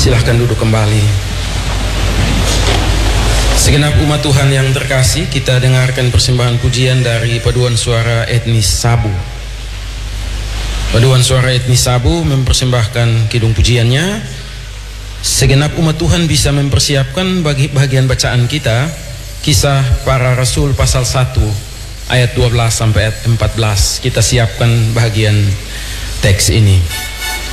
Silahkan duduk kembali. Segenap umat Tuhan yang terkasih, kita dengarkan persembahan pujian dari Paduan Suara Etnis Sabu. Paduan Suara Etnis Sabu mempersembahkan kidung pujiannya. Segenap umat Tuhan bisa mempersiapkan bagi bagian bacaan kita, Kisah Para Rasul pasal 1 ayat 12 sampai ayat 14. Kita siapkan bagian teks ini.